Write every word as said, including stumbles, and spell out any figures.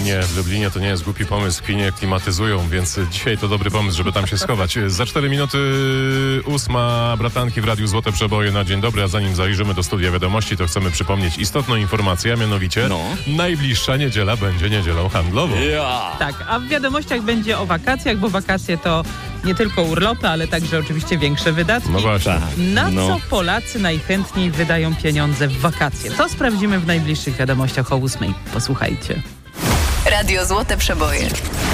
Lublinie. W Lublinie to nie jest głupi pomysł, kwinie klimatyzują, więc dzisiaj to dobry pomysł, żeby tam się schować. Za cztery minuty ósma, bratanki w Radiu Złote Przeboje na dzień dobry, a zanim zajrzymy do studia wiadomości, to chcemy przypomnieć istotną informację, a mianowicie No. najbliższa niedziela będzie niedzielą handlową. Ja. Tak, a w wiadomościach będzie o wakacjach, bo wakacje to nie tylko urlopy, ale także oczywiście większe wydatki. No właśnie. Tak. Na no. co Polacy najchętniej wydają pieniądze w wakacje? To sprawdzimy w najbliższych wiadomościach o ósmej. Posłuchajcie. Radio Złote Przeboje.